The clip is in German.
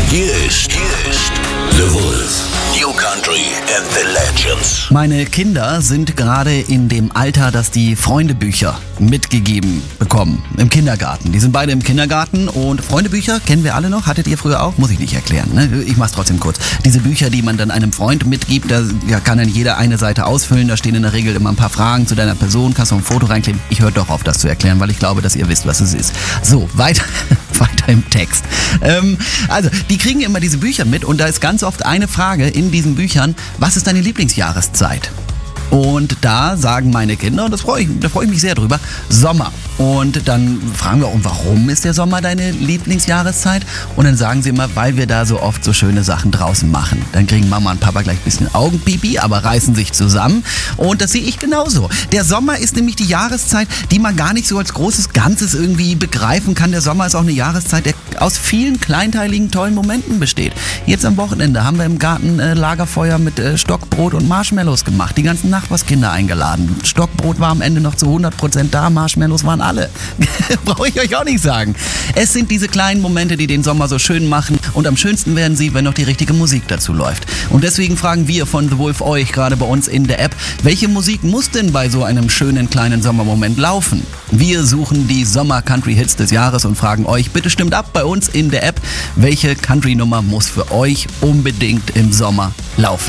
Hier ist The Wolf. New Country and the Legends. Meine Kinder sind gerade in dem Alter, dass die Freundebücher mitgegeben bekommen im Kindergarten. Die sind beide im Kindergarten und Freundebücher kennen wir alle noch. Hattet ihr früher auch? Muss ich nicht erklären, ne? Ich mach's trotzdem kurz. Diese Bücher, die man dann einem Freund mitgibt, da kann dann jeder eine Seite ausfüllen. Da stehen in der Regel immer ein paar Fragen zu deiner Person. Kannst du ein Foto reinkleben. Ich höre doch auf, das zu erklären, weil ich glaube, dass ihr wisst, was es ist. So, weiter im Text. Also, die kriegen immer diese Bücher mit und da ist ganz oft eine Frage in diesen Büchern: Was ist deine Lieblingsjahreszeit? Und da sagen meine Kinder, und da freue ich mich sehr drüber, Sommer. Und dann fragen wir auch, warum ist der Sommer deine Lieblingsjahreszeit? Und dann sagen sie immer, weil wir da so oft so schöne Sachen draußen machen. Dann kriegen Mama und Papa gleich ein bisschen Augenpipi, aber reißen sich zusammen. Und das sehe ich genauso. Der Sommer ist nämlich die Jahreszeit, die man gar nicht so als großes Ganzes irgendwie begreifen kann. Der Sommer ist auch eine Jahreszeit, der aus vielen kleinteiligen, tollen Momenten besteht. Jetzt am Wochenende haben wir im Garten Lagerfeuer mit Stockbrot und Marshmallows gemacht. Die ganzen Nachbarskinder eingeladen. Stockbrot war am Ende noch zu 100% da, Marshmallows waren alle. Brauche ich euch auch nicht sagen. Es sind diese kleinen Momente, die den Sommer so schön machen und am schönsten werden sie, wenn noch die richtige Musik dazu läuft. Und deswegen fragen wir von The Wolf euch gerade bei uns in der App, welche Musik muss denn bei so einem schönen kleinen Sommermoment laufen? Wir suchen die Sommer-Country-Hits des Jahres und fragen euch, bitte stimmt ab bei uns in der App, welche Country-Nummer muss für euch unbedingt im Sommer laufen?